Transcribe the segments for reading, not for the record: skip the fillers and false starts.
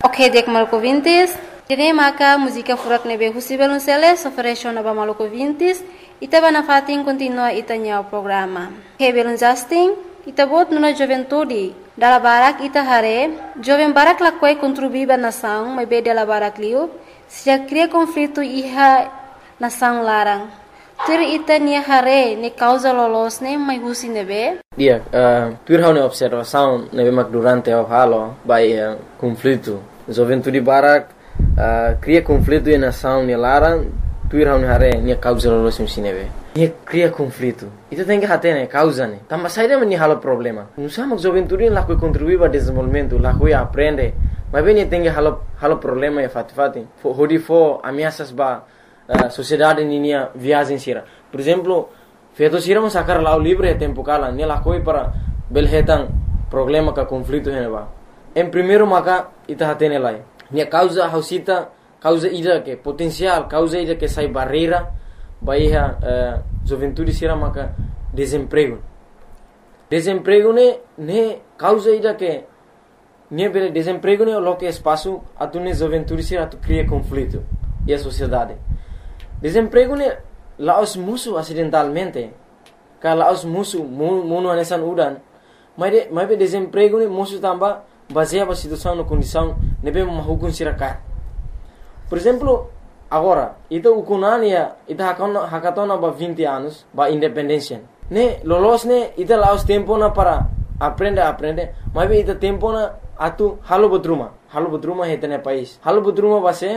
Ok, dek Maluco Vintes. Kini maka música furak nebe husi belunceles ofereció naba Maluco Vintes. Ita bana fatin continua itanya o programa. He belun Justin. Ita bot nuna juventude. Dala barak ita hare. Joven barak lakwai contribuiba nação, mas be dala barak liu. Se cria conflito iha nação larang. Tur ita nia hare ne causa lolos ne mai husi nebe. Dia, tur hau ne observação nebe mak durante o halo by conflito. Juventude barak cria conflito e nação ne larang. Tur hau ne hare ne causa lolos nebe. Nia cria conflito. Ita tem que hate ne causa ne. Tamba saída me ni halo problema. Não sama juventude lá que contribui para desenvolvimento, lá que aprende. Mas bem tem que halo problema e fati. Hodi fo ameaças ba sociedade ninia viagem sira. Por exemplo, feito sira mas sacar lá o livre é tempo cala, ne lá coi para belhetan problema ka conflito heneba. Em primeiro maka ita hatene lá. Ne causa hausita, causa ida que potencial, causa ida que sai barreira, baia juventude sira maka desemprego. Desemprego ne causa ida que ne bele desemprego ne lo que espaço atune juventude sira tu cria conflito e a sociedade. Desemprego ne laos musuh acidentalmente. Ka laos musuh muno anesan udan. Mas be desemprego ne musuh tamba baseia ba situação no condição nebe mahukun siraka. Por exemplo, agora, ita ukunania ita hakatona ba 20 anos ba independência. Ne lolos ne ita laos tempo na para aprende, mas be ita tempo na atu halo bodruma hetene país. Halo bodruma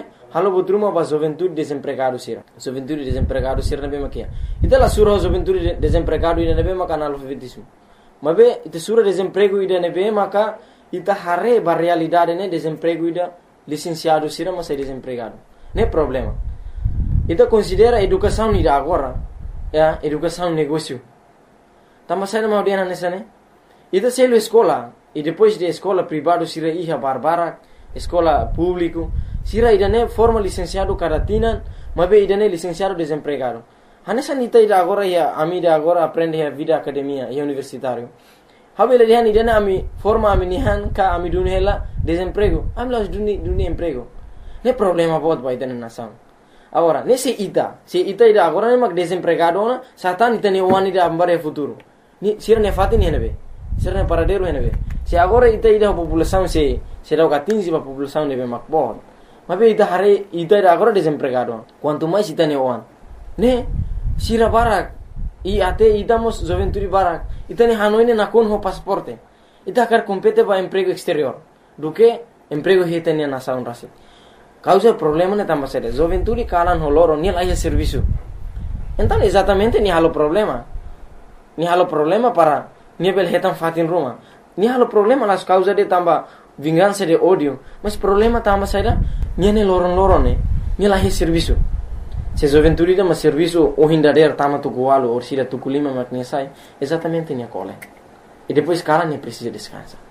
ba juventude desempregado sira. Juventude desempregado sira nebe makia. Ita la sura juventude desempregado ida nebe maka analfabetismo. Mas be ita sura desemprego ida nebe maka ita hare ba realidade ne desemprego ida licenciado sira mas é desempregado. Ne problema. Ita considera educação ida agora, educação negócio. Tama sai na audiana nessa ne. Ita selo escola e depois de escola privado sira iha barbara, escola público sira idane forma licenciado karatina, mas be idane licenciado desempregado. Hanessa nita ida agora ya ami ida agora aprende a vida academia e universitário. Habele dihan idane ami forma ami nihan ka ami dunhela desemprego. Ami las duni emprego. Ne problema bot ba idane nação. Agora, se ita ida agora ne mak desempregado na satan ita ne wani da ambare futuro. Ni sira ne fatin henebe. Sira ne paradero henebe. Se agora ita ida população se dá o 15 para população nebe mak bot. Mas be ita hare ita ida agora desempregado. Quanto mais ita ne wan. Ne sira barak e até idamos juventude barak. Ita ne hanoi ne nakon ho pasaporte. Ita quer compete para emprego exterior. Do que emprego hita ne nação rasi. Causa problema ne tamba sede. Juventude kalan ho loro ni laia serviço. Então exatamente ni halo problema. Ni halo problema para ni bel hetan fatin ruma. Ni halo problema las causa de tamba vingança de ódio, mas problema tamba saída niane loron ne ni lahi serviço. Se juventude ma serviço o hindader tama tu gualo or sida tu kulima maknia sai exatamente ni cole. E depois cara ne precisa descansar.